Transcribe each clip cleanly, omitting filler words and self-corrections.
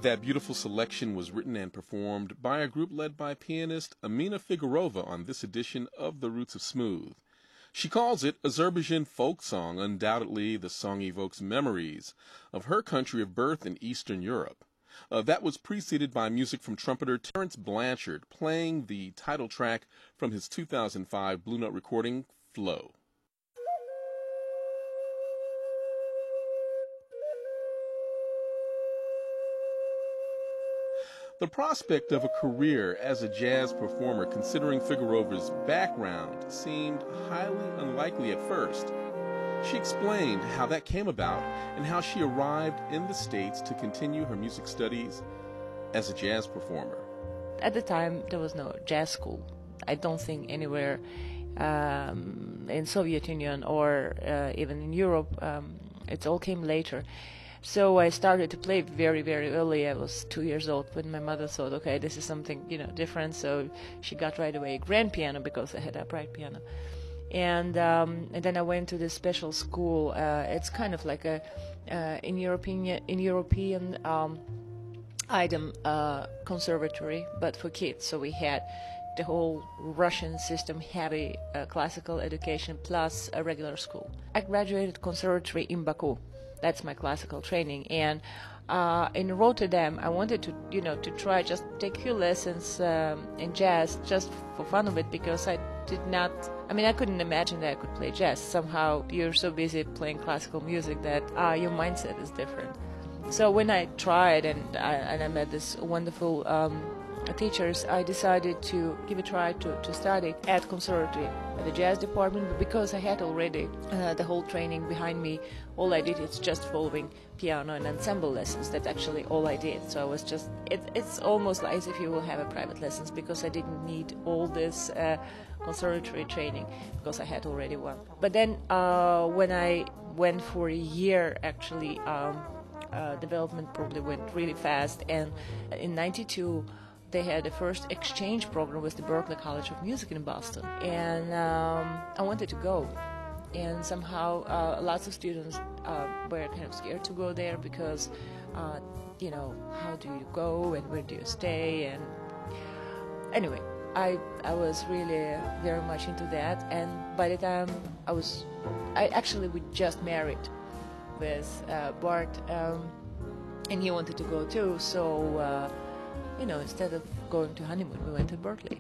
That beautiful selection was written and performed by a group led by pianist Amina Figurova on this edition of The Roots of Smooth. She calls it Azerbaijan folk song. Undoubtedly, the song evokes memories of her country of birth in Eastern Europe. That was preceded by music from trumpeter Terence Blanchard playing the title track from his 2005 Blue Note recording, Flow. The prospect of a career as a jazz performer, considering Figurova's background, seemed highly unlikely at first. She explained how that came about and how she arrived in the States to continue her music studies as a jazz performer. At the time, there was no jazz school. I don't think anywhere in Soviet Union or even in Europe. It all came later. So I started to play very, very early. I was 2 years old when my mother thought, okay, this is something, different. So she got right away a grand piano because I had upright piano. And then I went to this special school. It's kind of like a in European item conservatory, but for kids. So we had the whole Russian system, heavy classical education plus a regular school. I graduated conservatory in Baku. That's my classical training. And in Rotterdam, I wanted to try just take a few lessons in jazz just for fun of it, because I couldn't imagine that I could play jazz. Somehow you're so busy playing classical music that your mindset is different. So when I tried and I met this wonderful teachers, I decided to give a try to study at conservatory, at the jazz department. But because I had already the whole training behind me, all I did is just following piano and ensemble lessons. That's actually all I did. So I was just, it's almost like as if you will have a private lessons, because I didn't need all this conservatory training, because I had already one. But then when I went for a year, actually, development probably went really fast. And in '92, they had the first exchange program with the Berklee College of Music in Boston, and I wanted to go. And somehow lots of students were kind of scared to go there because, how do you go and where do you stay? And anyway, I was really very much into that. And by the time we just married with Bart, and he wanted to go too. So. Instead of going to honeymoon, we went to Berklee.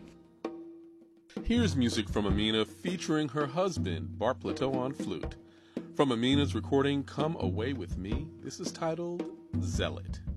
Here's music from Amina featuring her husband, Bart Plateau, on flute. From Amina's recording, Come Away With Me, this is titled Zealot.